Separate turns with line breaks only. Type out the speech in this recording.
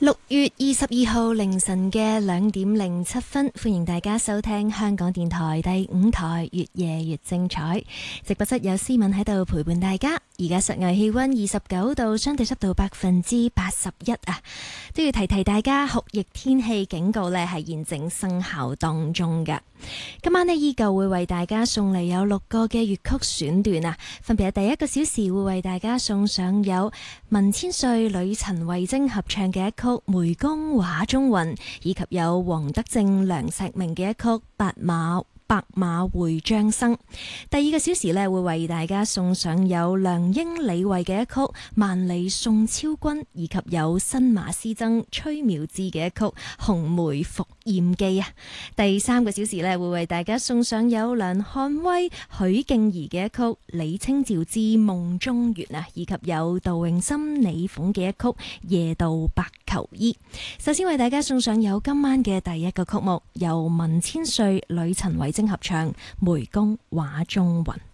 6月22號凌晨嘅2:07，歡迎大家收聽香港電台第5台越夜越精彩。直播室有思敏喺度陪伴大家。而家室外氣溫29度，相對濕度81%啊！都要提提大家，酷熱天氣警告呢係現正生效當中㗎。今晚呢依舊會為大家送嚟有6個嘅粵曲選段啊，分別係第一個小時會為大家送上有文千歲、呂陳慧晶合唱嘅一曲《梅宮畫中雲》，以及有黃德正、梁碩明嘅一曲《白馬會張生》。第二個小時呢會為大家送上有梁英、李慧嘅一曲《萬里送超君》，以及有新馬師曾、崔妙智嘅一曲《紅梅伏艷記》啊。第三個小時呢會為大家送上有梁漢威、許敬儀嘅一曲《李清照之夢中月》啊，以及有杜詠心、李鳳嘅一曲《夜渡白求衣》。首先為大家送上有今晚嘅第一個曲目，由文千歲、呂陳慧晶合唱《梅宮畫中雲》。